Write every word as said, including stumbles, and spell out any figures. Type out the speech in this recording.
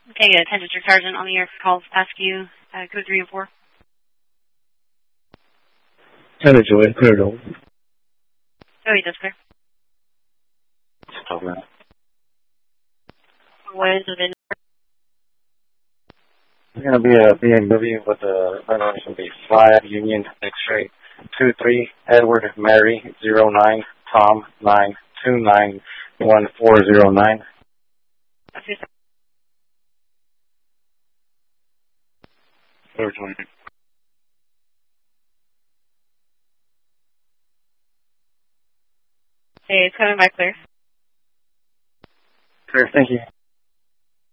Okay, attention Sergeant on the air calls Askew, uh, code three and four. Tanner Joy, clear it over. Oh, he does clear. Stop, man. What is the VIN It's going to be a B M W with a runner. It's going to be five Union X-ray two three Edward Mary zero nine Tom nine two nine one four zero nine. number? Clear twenty. Hey, it's coming back clear. Clear, thank you.